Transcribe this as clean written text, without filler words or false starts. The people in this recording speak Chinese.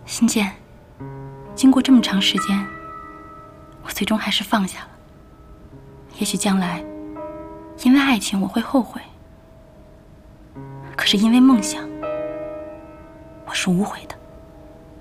新建，经过这么长时间，我最终还是放下了。也许将来，因为爱情我会后悔，可是因为梦想，我是无悔的。